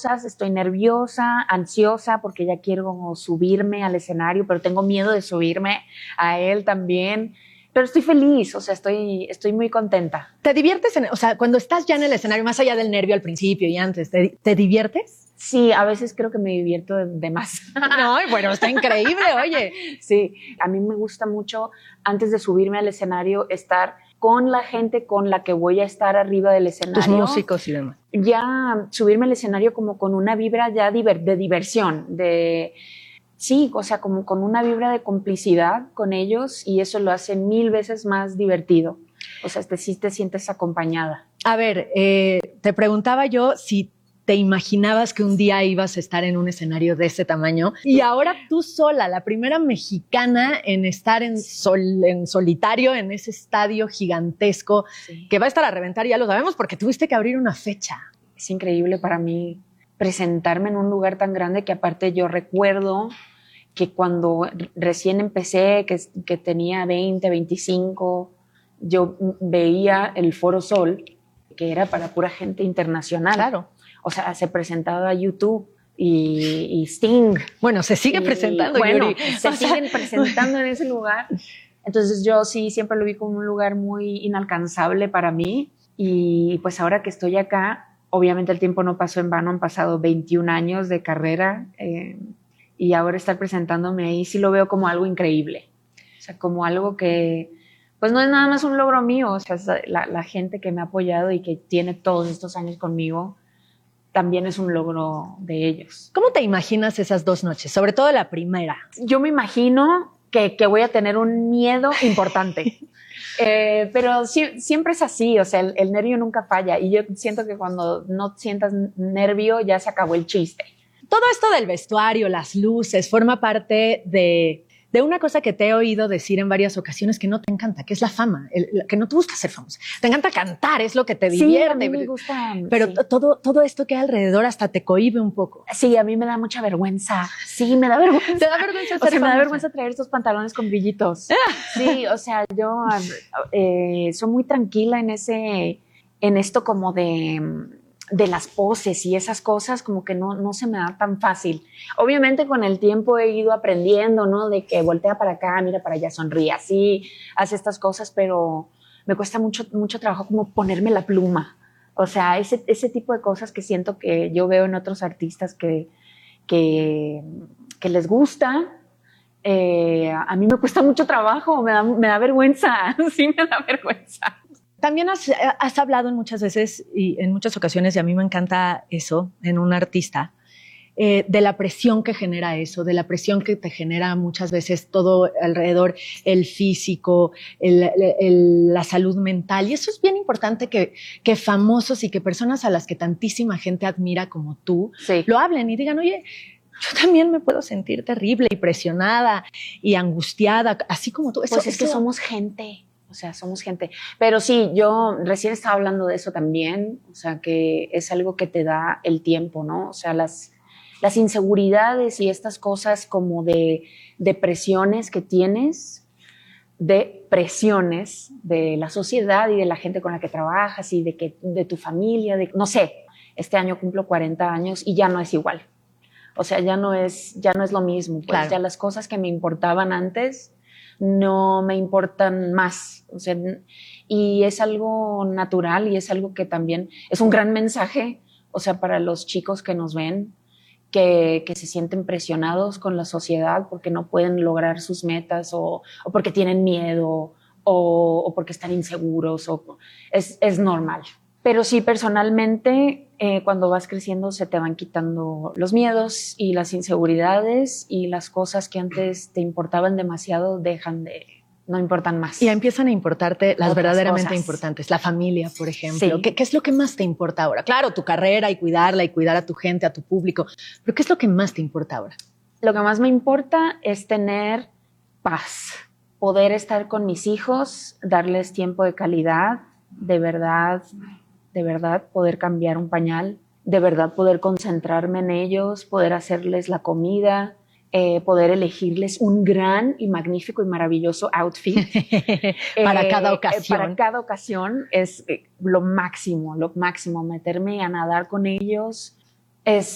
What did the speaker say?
cosas, estoy nerviosa, ansiosa porque ya quiero subirme al escenario, pero tengo miedo de subirme a él también. Pero estoy feliz, o sea, estoy muy contenta. ¿Te diviertes? O sea, cuando estás ya en el escenario, más allá del nervio al principio y antes, ¿te diviertes? Sí, a veces creo que me divierto de más. No, bueno, está increíble, oye. Sí, a mí me gusta mucho, antes de subirme al escenario, estar con la gente con la que voy a estar arriba del escenario. Tus músicos y demás. Ya subirme al escenario como con una vibra ya de diversión, sí, o sea, como con una vibra de complicidad con ellos, y eso lo hace 1000 veces más divertido. O sea, sí te sientes acompañada. A ver, te preguntaba yo si te imaginabas que un día ibas a estar en un escenario de ese tamaño, y ahora tú sola, la primera mexicana en estar en solitario en ese estadio gigantesco, sí, que va a estar a reventar, ya lo sabemos, porque tuviste que abrir una fecha. Es increíble para mí presentarme en un lugar tan grande, que aparte yo recuerdo que cuando recién empecé, que tenía 20, 25, yo veía el Foro Sol, que era para pura gente internacional. Claro. O sea, se presentaba YouTube y Sting. Bueno, se sigue presentando, bueno, Yuri. siguen presentando en ese lugar. Entonces yo sí siempre lo vi como un lugar muy inalcanzable para mí, y pues ahora que estoy acá, obviamente el tiempo no pasó en vano, han pasado 21 años de carrera, y ahora estar presentándome ahí sí lo veo como algo increíble. O sea, como algo que pues no es nada más un logro mío, o sea, la gente que me ha apoyado y que tiene todos estos años conmigo, también es un logro de ellos. ¿Cómo te imaginas esas 2 noches? Sobre todo la primera. Yo me imagino que voy a tener un miedo importante. Pero sí, siempre es así, o sea, el nervio nunca falla, y yo siento que cuando no sientas nervio ya se acabó el chiste. Todo esto del vestuario, las luces, forma parte de una cosa que te he oído decir en varias ocasiones que no te encanta, que es la fama, que no te gusta ser famosa. Te encanta cantar, es lo que te divierte. Sí, a mí me gusta. Pero sí, todo esto que hay alrededor hasta te cohíbe un poco. Sí, a mí me da mucha vergüenza. Sí, me da vergüenza. ¿Te da vergüenza ser o sea, famosa? me da vergüenza traer estos pantalones con brillitos. Sí, o sea, yo soy muy tranquila en esto como de las poses y esas cosas, como que no se me da tan fácil. Obviamente con el tiempo he ido aprendiendo, ¿no? De que voltea para acá, mira para allá, sonríe así, hace estas cosas, pero me cuesta mucho trabajo como ponerme la pluma. O sea, ese tipo de cosas que siento que yo veo en otros artistas que les gusta, a mí me cuesta mucho trabajo, me da vergüenza, sí me da vergüenza. También has hablado muchas veces y en muchas ocasiones, y a mí me encanta eso en un artista, de la presión que genera eso, de la presión que te genera muchas veces todo alrededor, el físico, la salud mental. Y eso es bien importante que famosos y que personas a las que tantísima gente admira como tú, sí, lo hablen y digan, oye, yo también me puedo sentir terrible y presionada y angustiada, así como tú. Pues es que somos gente. O sea, somos gente. Pero sí, yo recién estaba hablando de eso también, o sea, que es algo que te da el tiempo, ¿no? O sea, las inseguridades y estas cosas como de presiones que tienes, de presiones de la sociedad y de la gente con la que trabajas y de tu familia, no sé, este año cumplo 40 años y ya no es igual. O sea, ya no es lo mismo. Pues claro, ya las cosas que me importaban antes no me importan más, o sea, y es algo natural y es algo que también es un gran mensaje, o sea, para los chicos que nos ven, que se sienten presionados con la sociedad porque no pueden lograr sus metas o porque tienen miedo o porque están inseguros, es normal. Pero sí, personalmente, cuando vas creciendo se te van quitando los miedos y las inseguridades, y las cosas que antes te importaban demasiado no importan más. Y empiezan a importarte las otras verdaderamente cosas importantes. La familia, por ejemplo. Sí. ¿Qué es lo que más te importa ahora? Claro, tu carrera y cuidarla y cuidar a tu gente, a tu público. Pero ¿qué es lo que más te importa ahora? Lo que más me importa es tener paz, poder estar con mis hijos, darles tiempo de calidad, de verdad poder cambiar un pañal, de verdad poder concentrarme en ellos, poder hacerles la comida, poder elegirles un gran y magnífico y maravilloso outfit. Para cada ocasión. Para cada ocasión es lo máximo, meterme a nadar con ellos es